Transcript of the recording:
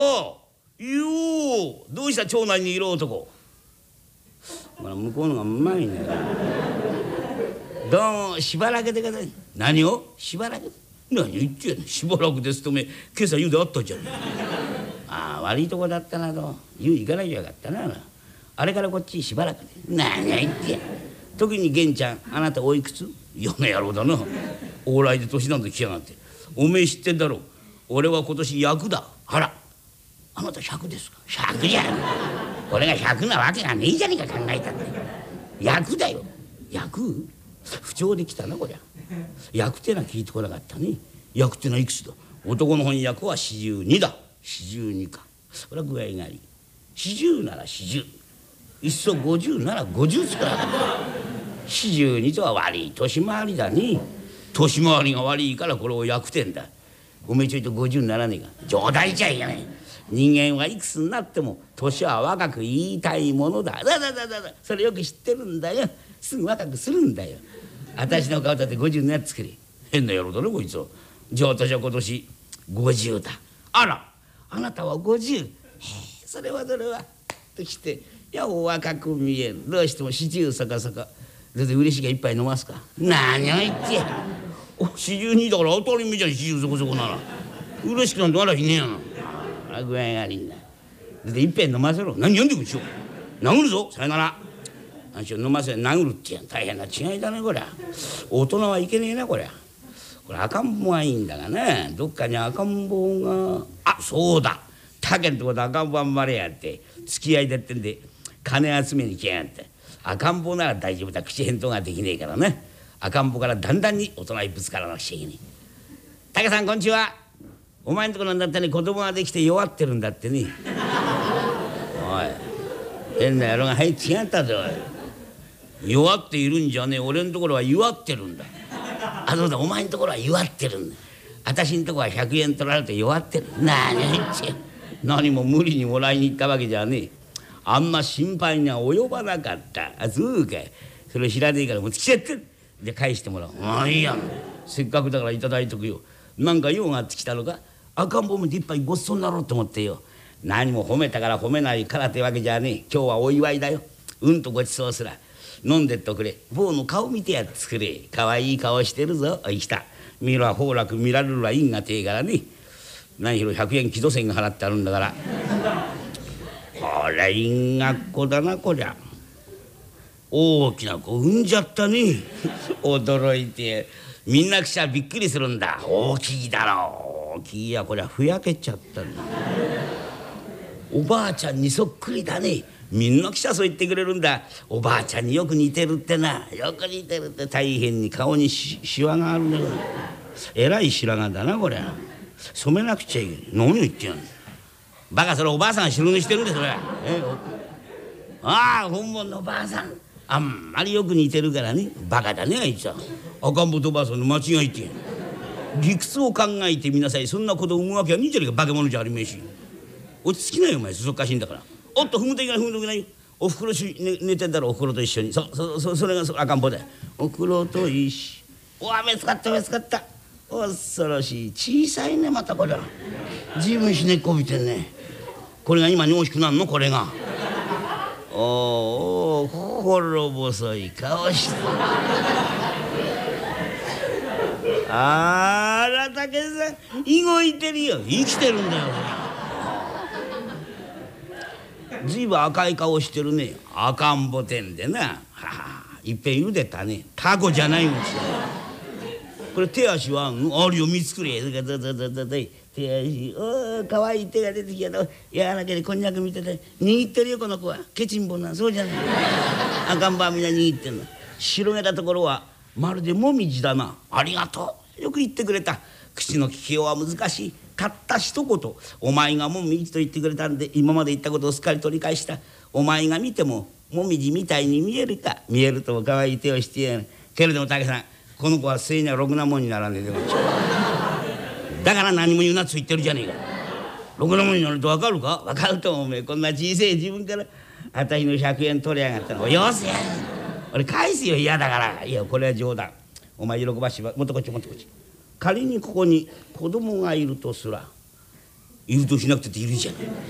あ、よう、どうした町内にいる男。ほら向こうのがうまいね。どうもしばらくでください。何をしばらく。何言ってんの。しばらくですとめ今朝湯であったじゃん。ああ、悪いとこだったなと。湯行かなきゃよかったな。あれからこっちしばらくで。何を言ってや。特に玄ちゃん、あなたおいくつ。嫌な野郎だな。往来で年なんて来やがって。おめえ知ってんだろう。俺は今年役だ。あら、あなた100ですか。100じゃん。俺が100なわけがねえじゃねえか考えたんだよ。役だよ。役。不調できたなこりゃ。役ってのは聞いてこなかったね。役ってのはいくつだ。男の翻訳は42だ。42か。これは具合がいい。40なら40。いっそ50なら50つから42とは悪い年回りだね。年回りが悪いからこれを役ってんだ。おめえちょいと50にならねえか。冗談じゃいけない。人間はいくつになっても年は若く言いたいものだ。それよく知ってるんだよ。すぐ若くするんだよ。私の顔だって50になって作れ。変な野郎だねこいつは。じゃあ私は今年50だ。あら、あなたは50。それはときて、いやお若く見える。どうしても40そこそこ。だって嬉しいが一杯飲ますか。何を言ってや。お42だから当たり前じゃん。40そこそこなら嬉しくなんてあらひねえやな。あ具合が悪いんだ。だって一杯飲ませろ。何読んでくんしよう。殴るぞ。さよなら。何しろ飲ませ殴るってやん。大変な違いだねこりゃ。大人はいけねえなこりゃ。これ赤ん坊がいいんだがね。どっかに赤ん坊が。あ、そうだ。竹んとこで赤ん坊生まれやって付き合いだってんで金集めに来やがって。赤ん坊なら大丈夫だ。口返答ができねえからね。赤ん坊からだんだんに大人にぶつからなくちゃいけねえ。竹さんこんにちは。お前んとこなんだってね子供ができて弱ってるんだってね。おい変な野郎が入ってきやがったぞ。弱っているんじゃねえ。俺んところは弱ってるんだ。あ、そうだ、お前んところは弱ってるんだ。私んところは100円取られて弱ってる。何言って。何も無理にもらいに行ったわけじゃねえ。あんま心配には及ばなかった。あ、そうかい。それ知らねえから持ってきちゃってる。で返してもらおう。ああいいやん。せっかくだからいただいとくよ。なんか用があってきたのか。赤ん坊も一杯ごちそうになろうと思ってよ。何も褒めたから褒めないからってわけじゃねえ。今日はお祝いだよ。うんとごちそうすら。飲んでっとくれ。坊の顔見てやってくれ。かわいい顔してるぞ。おい来た。見ろ崩落見られるはいいんがてえからね。何しろ100円木戸銭が払ってあるんだから。これ因果っ子だなこりゃ。大きな子産んじゃったね。驚いてみんなくしゃびっくりするんだ。大きいだろ。大きいやこりゃふやけちゃったんだ。おばあちゃんにそっくりだね。みんな記者そう言ってくれるんだ。おばあちゃんによく似てるってな。よく似てるって。大変に顔にシワがあるね。えらい白髪だなこれ。染めなくちゃいけない。何を言ってんの。バカそれおばあさんが白塗りしてるんですそれ。ああ本物のおばあさん。あんまりよく似てるからね。バカだねあいつは。赤ん坊とおばあさんの間違いって。理屈を考えてみなさい。そんなこと産むわけはねえじゃねえか。化け物じゃありめえし。落ち着きなよお前。そそっかしいんだから。おっと踏むといけない踏むといけないよ。おふくろ寝てんだろおふくろと一緒に。それが赤ん坊だよ。おふくろと一緒。おわ見つかった見つかった。恐ろしい小さいねまたこれは。随分ひねっこびてんね。これが今に大きくなるのこれが。おお心細い顔して。あら竹さん動いてるよ。生きてるんだよ。ずいぶん赤い顔してるね。赤ん坊てんでな。はあ、いっぺん茹でたね。タコじゃないうち。これ手足はあるよ見つくれ。手足おかわいい手が出てきやとやらけでこんにゃく見てて握ってるよこの子は。ケチンボンなんそうじゃない。赤ん坊はみんな握ってんの。白げたところはまるでもみじだな。ありがとう。よく言ってくれた。口の利きようは難しい。たった一言お前がもみじと言ってくれたんで今まで言ったことをすっかり取り返した。お前が見てももみじみたいに見えるか。見えるともかわいい手をしてやるけれども竹さんこの子は末にはろくなもんにならねえでもだから何も言うなっつ言ってるじゃねえか。ろくなもんになると分かるか。分かるとおめえこんな小さい自分から私の100円取りやがったの。よせや俺返すよ嫌だから。いやこれは冗談。お前喜ばしばもっとこっちもっとこっち。仮にここに子供がいるとすらいるとしなくているじゃない。